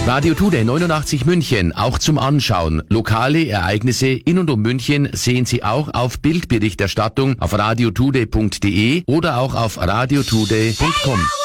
Radio Today 89 München, auch zum Anschauen. Lokale Ereignisse in und um München sehen Sie auch auf Bildberichterstattung auf radiotoday.de oder auch auf radiotoday.com.